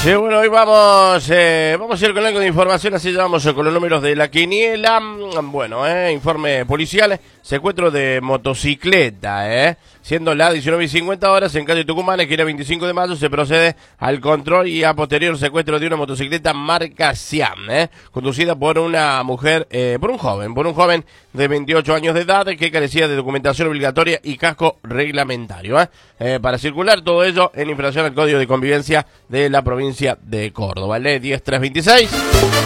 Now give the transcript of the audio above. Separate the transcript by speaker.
Speaker 1: Sí, bueno, hoy vamos a ir con algo de información, así vamos con los números de la quiniela. Bueno, informe policial, secuestro de motocicleta, siendo las 19:50 en calle Tucumán, esquina 25 de mayo, se procede al control y a posterior secuestro de una motocicleta marca Siam, conducida por una mujer, por un joven de 28 años de edad que carecía de documentación obligatoria y casco reglamentario, para circular todo ello en infracción al Código de Convivencia de la provincia de Córdoba. Ley 10326.